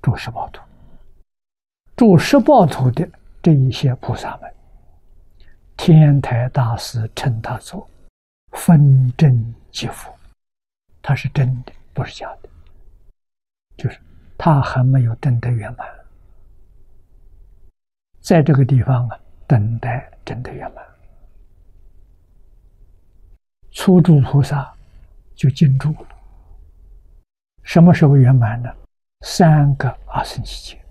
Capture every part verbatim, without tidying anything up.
住十报图。住十报图的这一些菩萨们，天台大师称他做分真即佛，他是真的，不是假的，就是他还没有证得圆满，在这个地方啊，等待证得圆满。初住菩萨就进住了，什么时候圆满呢？三个阿僧祇劫。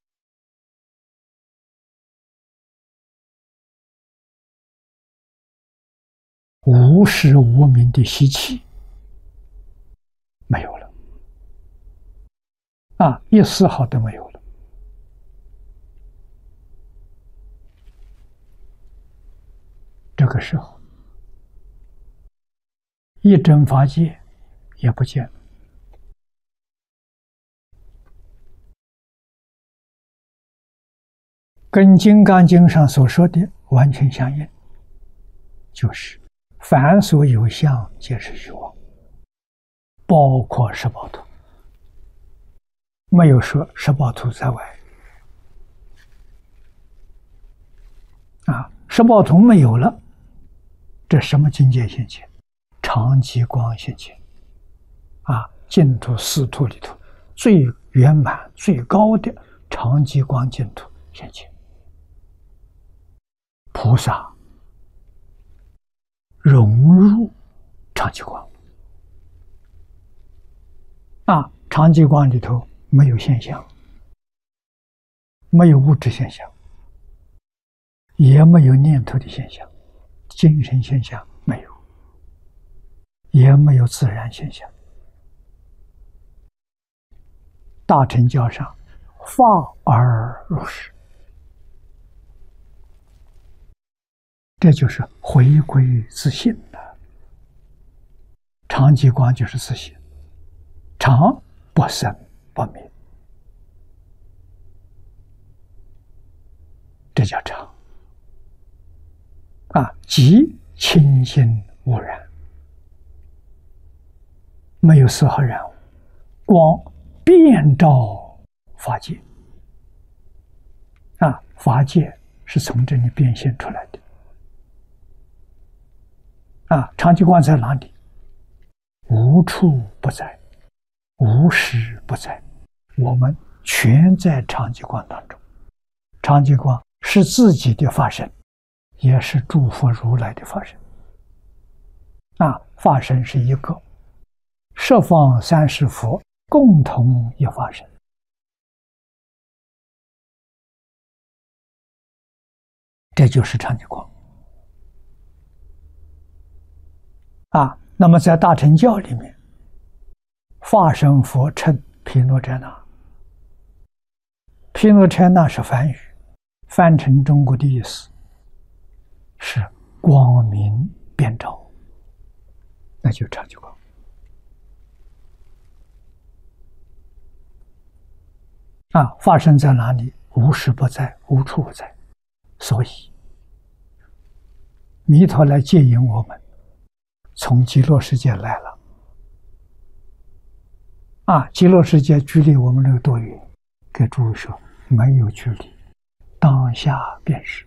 无始无明的习气没有了，啊，一丝毫都没有了。这个时候，一真法界也不见了。跟《金刚经》上所说的完全相应，就是凡所有相，皆是虚妄，包括十报图，没有说十报图在外。啊，十报图没有了，这什么境界现前？常寂光现前。啊，净土四土里头最圆满、最高的常寂光净土现前。菩萨融入常寂光，啊，常寂光里头没有现象，没有物质现象，也没有念头的现象，精神现象没有，也没有自然现象。大乘教上法而入世，这就是回归自性了。常寂光就是自性，常不生不灭，这叫常。啊，即清净无染，没有丝毫染污，光遍照法界。啊，法界是从这里变现出来的。啊，常寂光在哪里？无处不在，无时不在，我们全在常寂光当中。常寂光是自己的法身，也是诸佛如来的法身。啊，法身是一个，十方三世佛共同一法身。这就是常寂光。啊，那么在大乘教里面，法身佛称毗卢遮那。毗卢遮那是梵语，翻成中国的意思是光明遍照，那就常寂光。啊，法身在哪里？无时不在，无处不在。所以弥陀来接引我们，从极乐世界来了。啊，极乐世界距离我们有多远？给诸位说，没有距离，当下便是。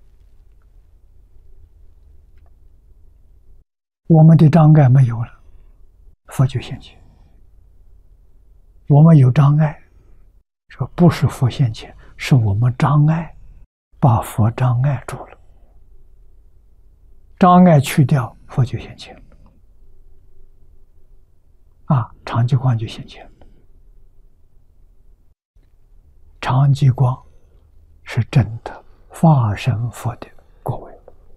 我们的障碍没有了，佛就现前。我们有障碍，说不是佛现前，是我们障碍把佛障碍住了。障碍去掉，佛就现前了。啊，常寂光就现前了。常寂光是真的法身佛的果位。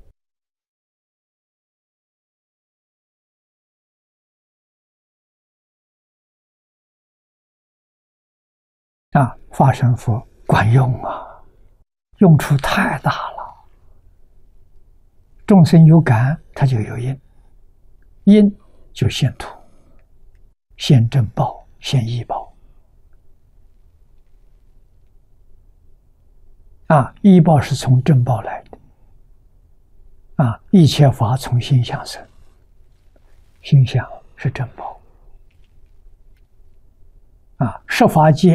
啊，法身佛管用啊，用处太大了。众生有感，他就有因，因就现土，现正报，现异报。啊，异报是从正报来的。啊，一切法从心想生，心想是正报。啊，十法界